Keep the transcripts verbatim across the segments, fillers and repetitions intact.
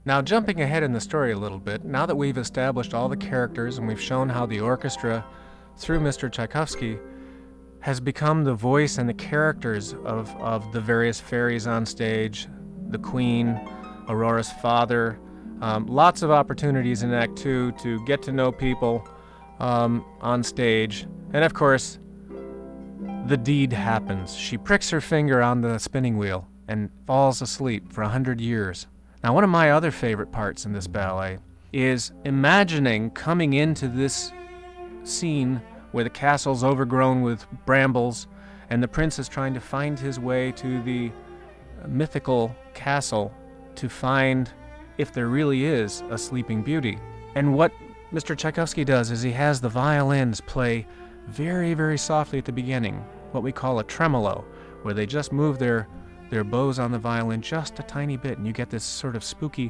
Now, jumping ahead in the story a little bit, now that we've established all the characters and we've shown how the orchestra, through Mister Tchaikovsky, has become the voice and the characters of, of the various fairies on stage, the Queen, Aurora's father, um, lots of opportunities in Act Two to get to know people um, on stage. And of course, the deed happens. She pricks her finger on the spinning wheel and falls asleep for a hundred years. Now, one of my other favorite parts in this ballet is imagining coming into this scene where the castle's overgrown with brambles and the prince is trying to find his way to the mythical castle to find if there really is a Sleeping Beauty. And what Mister Tchaikovsky does is he has the violins play very, very softly at the beginning, what we call a tremolo, where they just move their their bows on the violin just a tiny bit, and you get this sort of spooky.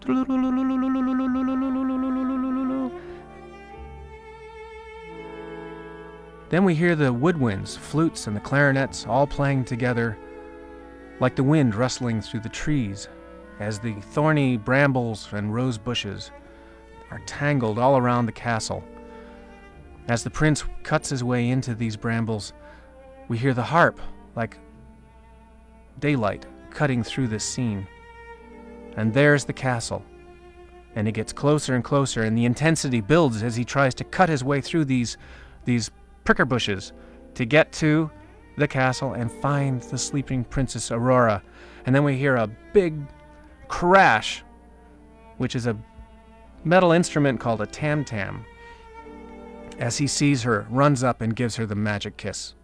Then we hear the woodwinds, flutes, and the clarinets all playing together like the wind rustling through the trees as the thorny brambles and rose bushes are tangled all around the castle. As the prince cuts his way into these brambles, we hear the harp like daylight cutting through this scene. And there's the castle. And it gets closer and closer, and the intensity builds as he tries to cut his way through these, these pricker bushes to get to the castle and find the sleeping Princess Aurora. And then we hear a big crash, which is a metal instrument called a tam-tam, as he sees her, runs up and gives her the magic kiss.